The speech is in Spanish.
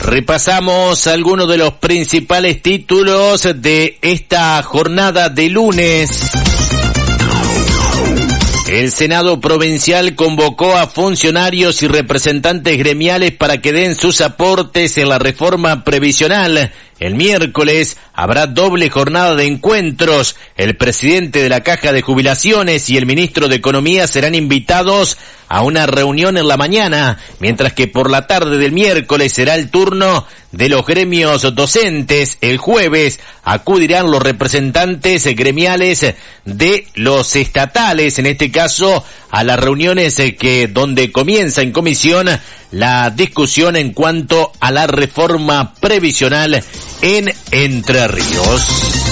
Repasamos algunos de los principales títulos de esta jornada de lunes. El Senado Provincial convocó a funcionarios y representantes gremiales para que den sus aportes en la reforma previsional. El miércoles habrá doble jornada de encuentros. El presidente de la Caja de Jubilaciones y el ministro de Economía serán invitados a una reunión en la mañana, mientras que por la tarde del miércoles será el turno de los gremios docentes. El jueves acudirán los representantes gremiales de los estatales, en este caso a las reuniones donde comienza en comisión la discusión en cuanto a la reforma previsional en Entre Ríos.